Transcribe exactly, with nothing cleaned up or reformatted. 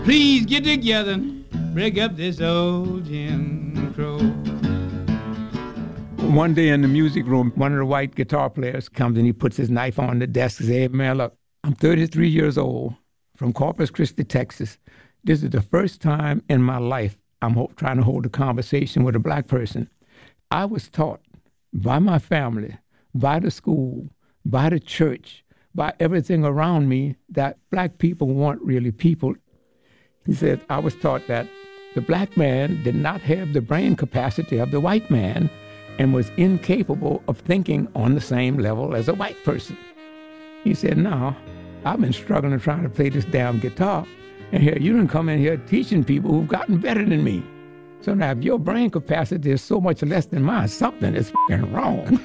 Please get together, break up this old Jim Crow. One day in the music room, one of the white guitar players comes and he puts his knife on the desk and says, "Hey, man, look, I'm thirty-three years old from Corpus Christi, Texas. This is the first time in my life I'm ho- trying to hold a conversation with a black person. I was taught by my family, by the school, by the church, by everything around me that black people weren't really people." He said, "I was taught that the black man did not have the brain capacity of the white man and was incapable of thinking on the same level as a white person." He said, "No, I've been struggling trying to play this damn guitar, and here you done come in here teaching people who've gotten better than me. So now if your brain capacity is so much less than mine, something is fucking wrong."